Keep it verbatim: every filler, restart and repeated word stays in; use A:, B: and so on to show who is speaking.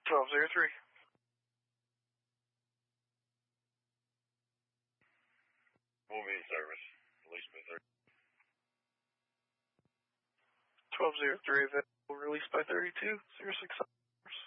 A: twelve zero three.
B: Will be in service. Release by thirty.
A: twelve zero three, available, released by thirty-two, zero six.